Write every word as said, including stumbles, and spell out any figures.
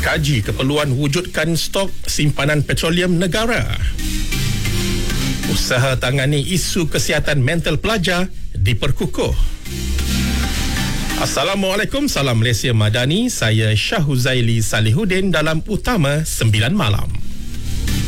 Kaji keperluan wujudkan stok simpanan petroleum negara. Usaha tangani isu kesihatan mental pelajar diperkukuh. Assalamualaikum, salam Malaysia Madani. Saya Syah Huzaili Salihuddin dalam Utama sembilan Malam.